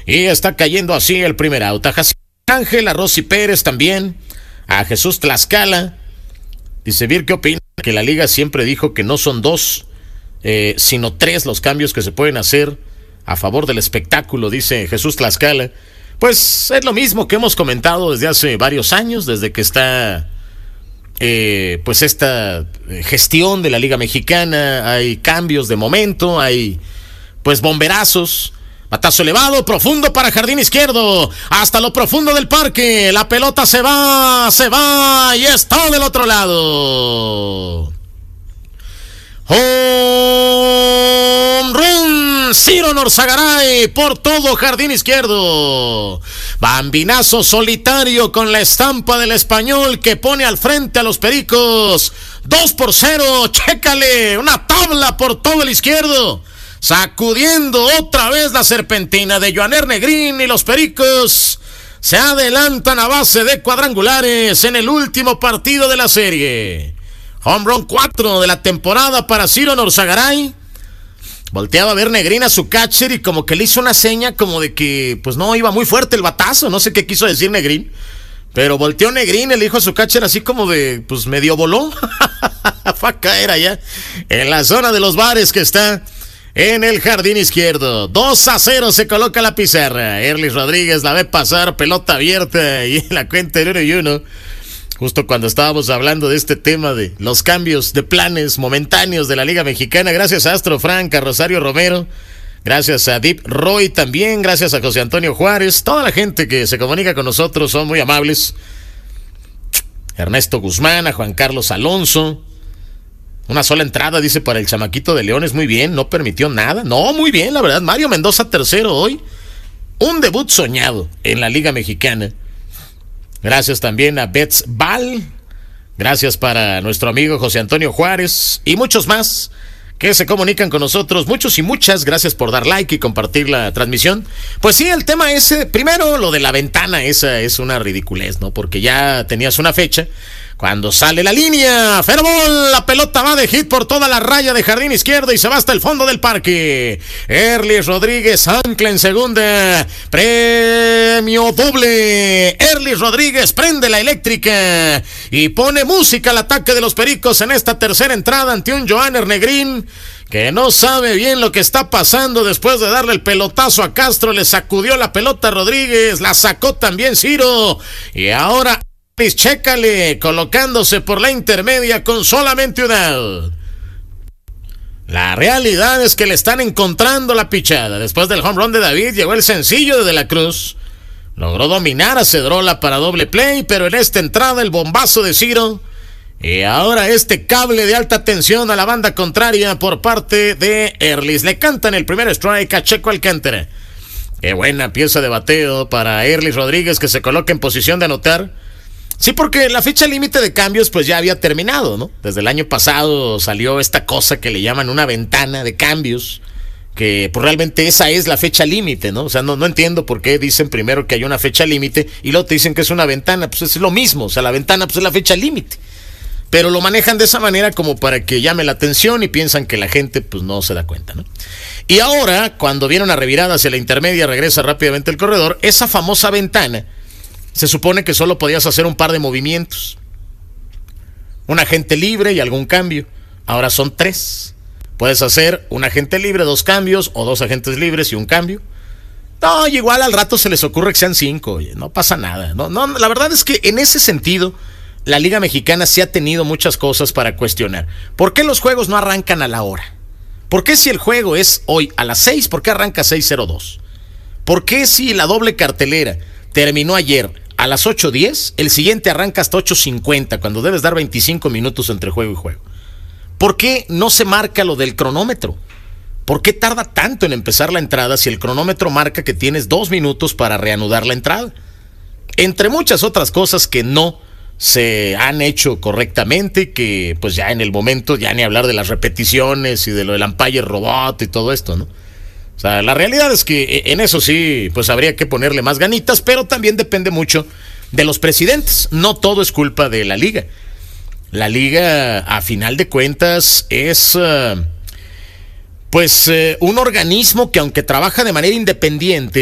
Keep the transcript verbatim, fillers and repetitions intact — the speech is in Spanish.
Y está cayendo así el primer out. A Jacinto Ángel, a Rosy Pérez también, a Jesús Tlaxcala. Dice Vir, ¿qué opina? Que la liga siempre dijo que no son dos, eh, sino tres los cambios que se pueden hacer a favor del espectáculo, dice Jesús Tlaxcala. Pues es lo mismo que hemos comentado desde hace varios años, desde que está eh, pues esta gestión de la Liga Mexicana. Hay cambios de momento, hay pues bomberazos. Batazo elevado, profundo para jardín izquierdo, hasta lo profundo del parque. La pelota se va, se va y está del otro lado. Home run, Ciro Norzagaray por todo jardín izquierdo. Bambinazo solitario con la estampa del español que pone al frente a los Pericos. Dos por cero, chécale, una tabla por todo el izquierdo. Sacudiendo otra vez la serpentina de Joaner Negrín, y los Pericos se adelantan a base de cuadrangulares en el último partido de la serie. Home run cuatro de la temporada para Ciro Norzagaray. Volteaba a ver Negrín a su catcher y como que le hizo una seña como de que pues no, iba muy fuerte el batazo, no sé qué quiso decir Negrín, pero volteó Negrín y le dijo a su catcher así como de pues medio voló. Fue a caer allá en la zona de los bares que está en el jardín izquierdo. Dos a cero se coloca la pizarra. Erlis Rodríguez la ve pasar, pelota abierta y en la cuenta de uno y uno. Justo cuando estábamos hablando de este tema de los cambios de planes momentáneos de la Liga Mexicana. Gracias a Astro Frank, a Rosario Romero, gracias a Deep Roy también, gracias a José Antonio Juárez. Toda la gente que se comunica con nosotros son muy amables. Ernesto Guzmán, a Juan Carlos Alonso. Una sola entrada, dice, para el chamaquito de Leones. Muy bien, no permitió nada. No, muy bien, la verdad. Mario Mendoza tercero hoy. Un debut soñado en la Liga Mexicana. Gracias también a Betts Val. Gracias para nuestro amigo José Antonio Juárez. Y muchos más que se comunican con nosotros. Muchos y muchas gracias por dar like y compartir la transmisión. Pues sí, el tema ese, primero lo de la ventana, esa es una ridiculez, ¿no? Porque ya tenías una fecha. Cuando sale la línea, Fairball, la pelota va de hit por toda la raya de jardín izquierdo y se va hasta el fondo del parque. Erlis Rodríguez ancla en segunda, premio doble. Erlis Rodríguez prende la eléctrica y pone música al ataque de los Pericos en esta tercera entrada ante un Joaner Negrín que no sabe bien lo que está pasando. Después de darle el pelotazo a Castro, le sacudió la pelota a Rodríguez, la sacó también Ciro y ahora chécale, colocándose por la intermedia con solamente un out. La realidad es que le están encontrando la pichada. Después del home run de David, llegó el sencillo de De la Cruz. Logró dominar a Cedrola para doble play, pero en esta entrada el bombazo de Ciro. Y ahora este cable de alta tensión a la banda contraria por parte de Erlis. Le cantan el primer strike a Checo Alcántara. Qué buena pieza de bateo para Erlis Rodríguez, que se coloca en posición de anotar. Sí, porque la fecha límite de cambios pues ya había terminado, ¿no? Desde el año pasado salió esta cosa que le llaman una ventana de cambios, que pues realmente esa es la fecha límite, ¿no? O sea, no, no entiendo por qué dicen primero que hay una fecha límite y luego te dicen que es una ventana. Pues es lo mismo, o sea, la ventana pues es la fecha límite. Pero lo manejan de esa manera como para que llame la atención y piensan que la gente pues no se da cuenta, ¿no? Y ahora, cuando viene una revirada hacia la intermedia, regresa rápidamente el corredor, esa famosa ventana. Se supone que solo podías hacer un par de movimientos. Un agente libre y algún cambio. Ahora son tres. Puedes hacer un agente libre, dos cambios, o dos agentes libres y un cambio. No, igual al rato se les ocurre que sean cinco. Oye, no pasa nada. No, no, la verdad es que en ese sentido, la Liga Mexicana sí ha tenido muchas cosas para cuestionar. ¿Por qué los juegos no arrancan a la hora? ¿Por qué si el juego es hoy a las seis, por qué arranca seis cero dos? ¿Por qué si la doble cartelera terminó ayer a las ocho diez, el siguiente arranca hasta ocho cincuenta, cuando debes dar veinticinco minutos entre juego y juego? ¿Por qué no se marca lo del cronómetro? ¿Por qué tarda tanto en empezar la entrada si el cronómetro marca que tienes dos minutos para reanudar la entrada? Entre muchas otras cosas que no se han hecho correctamente, que pues ya en el momento, ya ni hablar de las repeticiones y de lo del umpire robot y todo esto, ¿no? O sea, la realidad es que en eso sí, pues habría que ponerle más ganitas, pero también depende mucho de los presidentes. No todo es culpa de la liga. La liga, a final de cuentas, es uh, pues uh, un organismo que, aunque trabaja de manera independiente,